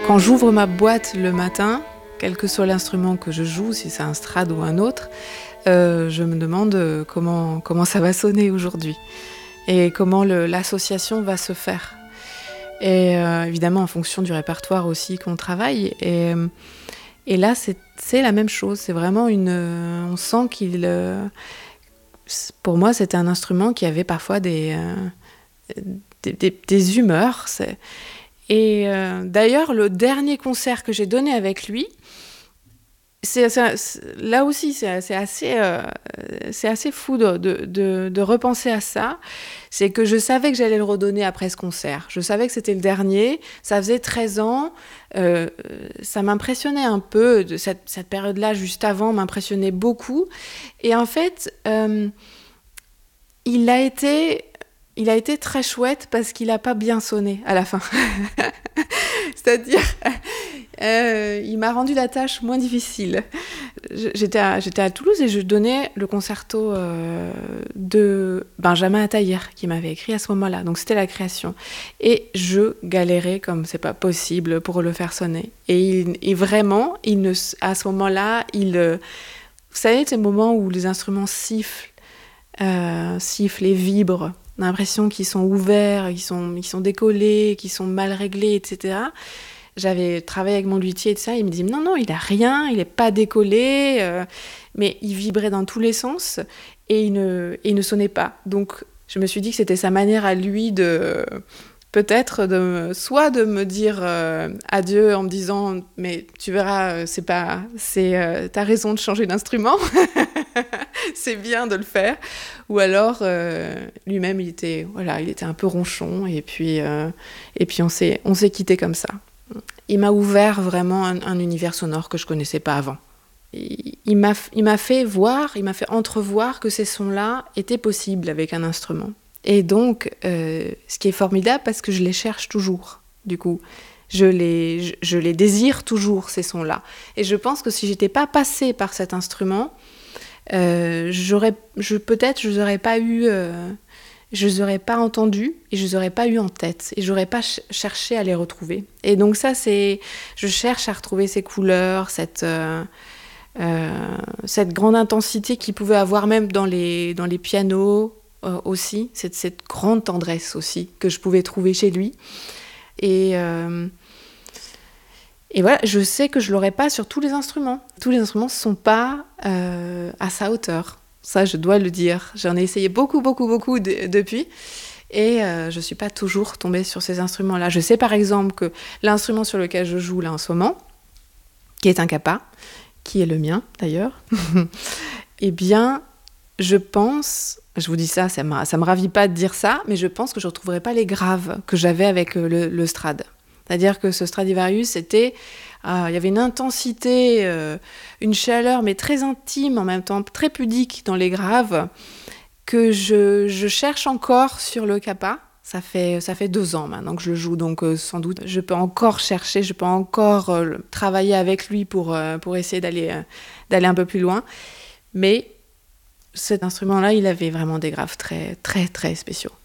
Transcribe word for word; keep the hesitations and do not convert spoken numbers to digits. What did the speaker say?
Quand j'ouvre ma boîte le matin, quel que soit l'instrument que je joue, si c'est un strad ou un autre, euh, je me demande comment, comment ça va sonner aujourd'hui et comment le, l'association va se faire. Et euh, évidemment en fonction du répertoire aussi qu'on travaille. Et, et là, c'est, c'est la même chose. C'est vraiment une... On sent qu'il... Euh, pour moi, c'était un instrument qui avait parfois des, euh, des, des, des humeurs. C'est... Et euh, d'ailleurs, le dernier concert que j'ai donné avec lui, c'est, c'est, c'est, là aussi, c'est, c'est, assez, euh, c'est assez fou de, de, de, de repenser à ça. C'est que je savais que j'allais le redonner après ce concert. Je savais que c'était le dernier. Ça faisait treize ans. Euh, ça m'impressionnait un peu. De cette, cette période-là, juste avant, m'impressionnait beaucoup. Et en fait, euh, il a été... Il a été très chouette parce qu'il n'a pas bien sonné à la fin. C'est-à-dire, euh, il m'a rendu la tâche moins difficile. J'étais à, j'étais à Toulouse et je donnais le concerto euh, de Benjamin Ataïr qui m'avait écrit à ce moment-là. Donc c'était la création. Et je galérais comme c'est pas possible pour le faire sonner. Et, il, et vraiment, il ne, à ce moment-là, il, vous savez, ces moments où les instruments sifflent, euh, sifflent et vibrent. On a l'impression qu'ils sont ouverts, qu'ils sont, qu'ils sont décollés, qu'ils sont mal réglés, et cetera. J'avais travaillé avec mon luthier et tout ça, il me dit non, non, il n'a rien, il n'est pas décollé, euh, mais il vibrait dans tous les sens et il ne, et il ne sonnait pas. Donc je me suis dit que c'était sa manière à lui de... Peut-être de, soit de me dire euh, adieu en me disant mais tu verras, c'est pas, c'est, euh, t'as raison de changer d'instrument, c'est bien de le faire, ou alors euh, lui-même il était, voilà, il était un peu ronchon et puis, euh, et puis on, s'est, on s'est quitté comme ça. Il m'a ouvert vraiment un, un univers sonore que je connaissais pas avant. Il, il, m'a, il m'a fait voir, il m'a fait entrevoir que ces sons-là étaient possibles avec un instrument. Et donc, euh, ce qui est formidable, parce que je les cherche toujours, du coup. Je les, je, je les désire toujours, ces sons-là. Et je pense que si j'étais pas passée par cet instrument, euh, j'aurais, je, peut-être je n'aurais pas eu... Euh, je les aurais pas entendus et je les aurais pas eu en tête. Et j'aurais pas ch- cherché à les retrouver. Et donc ça, c'est... Je cherche à retrouver ces couleurs, cette... Euh, euh, cette grande intensité qu'il pouvait avoir même dans les, dans les pianos, Euh, aussi, cette, cette grande tendresse aussi que je pouvais trouver chez lui. Et, euh, et voilà, je sais que je ne l'aurais pas sur tous les instruments. Tous les instruments ne sont pas euh, à sa hauteur. Ça, je dois le dire. J'en ai essayé beaucoup, beaucoup, beaucoup de, depuis. Et euh, je ne suis pas toujours tombée sur ces instruments-là. Je sais par exemple que l'instrument sur lequel je joue là en ce moment, qui est un kappa, qui est le mien d'ailleurs, eh bien, je pense... Je vous dis ça, ça me, ça me ravit pas de dire ça, mais je pense que je ne retrouverai pas les graves que j'avais avec le, le Strad. C'est-à-dire que ce Stradivarius, c'était, euh, il y avait une intensité, euh, une chaleur, mais très intime, en même temps très pudique dans les graves, que je, je cherche encore sur le kappa. Ça fait, ça fait deux ans maintenant que je le joue, donc euh, sans doute je peux encore chercher, je peux encore euh, travailler avec lui pour, euh, pour essayer d'aller, euh, d'aller un peu plus loin. Mais cet instrument-là, il avait vraiment des graves très, très, très spéciaux.